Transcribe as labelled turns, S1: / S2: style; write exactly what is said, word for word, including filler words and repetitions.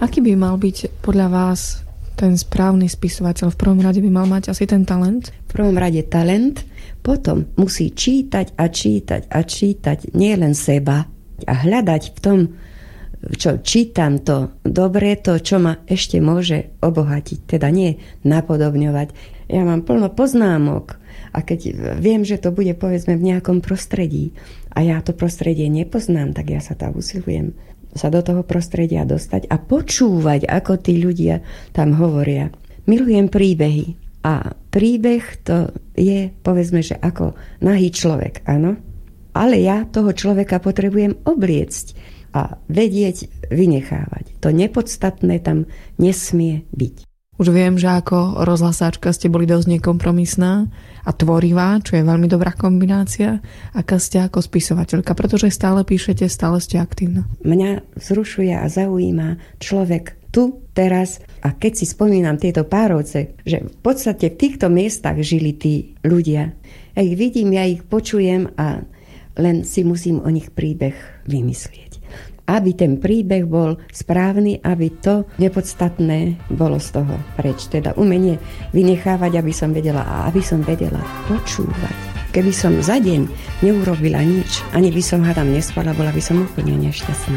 S1: Aký by mal byť podľa vás ten správny spisovateľ? V prvom rade by mal mať asi ten talent?
S2: V prvom rade talent, potom musí čítať a čítať a čítať nie len seba a hľadať v tom, čo čítam, to dobre, to, čo ma ešte môže obohatiť. Teda nie napodobňovať. Ja mám plno poznámok a keď viem, že to bude povedzme v nejakom prostredí a ja to prostredie nepoznám, tak ja sa tam usilujem sa do toho prostredia dostať a počúvať, ako tí ľudia tam hovoria. Milujem príbehy a príbeh to je, povedzme, že ako nahý človek, áno? Ale ja toho človeka potrebujem obliecť a vedieť vynechávať. To nepodstatné tam nesmie byť.
S1: Už viem, že ako rozhlasáčka ste boli dosť nekompromisná a tvorivá, čo je veľmi dobrá kombinácia, aká ste ako spisovateľka, pretože stále píšete, stále ste aktívna.
S2: Mňa vzrušuje a zaujíma človek tu, teraz a keď si spomínam tieto Párovce, že v podstate v týchto miestach žili tí ľudia. Ja ich vidím, ja ich počujem a len si musím o nich príbeh vymyslieť. Aby ten príbeh bol správny, aby to nepodstatné bolo z toho preč. Teda umenie vynechávať, aby som vedela a aby som vedela počúvať. Keby som za deň neurobila nič, ani by som hádam nespala, bola by som úplne nešťastná.